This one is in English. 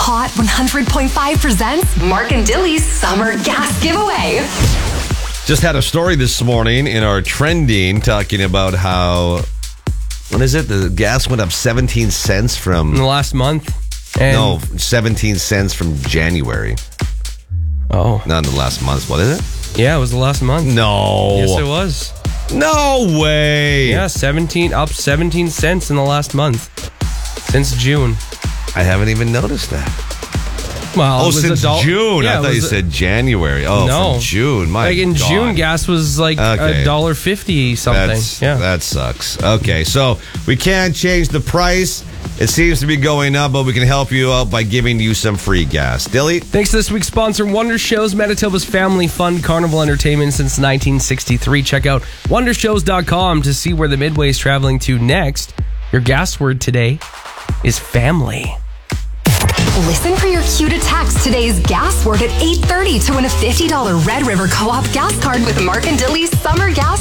Hot 100.5 presents Mark and Dilly's Summer Gas Giveaway. Just had a story this morning in our trending talking about how, what is it? The gas went up 17 cents from... In the last month? No, 17 cents from January. Oh. Not in the last month. What is it? Yeah, it was the last month. No. Yes, it was. No way. Yeah, 17 cents in the last month. Since June. I haven't even noticed that. Well, since June. Yeah, I thought you said January. Oh, no. from June. My Like in God. June, gas was like $1.50 something. That sucks. Okay, so we can't change the price. It seems to be going up, but we can help you out by giving you some free gas. Dilly? Thanks to this week's sponsor, Wonder Shows, Manitoba's family fun carnival entertainment since 1963. Check out wondershows.com to see where the Midway is traveling to next. Your gas word today is family. Listen for your cue to text today's gas word at 8:30 to win a $50 Red River Co-op gas card with Mark and Dilly's Summer Gas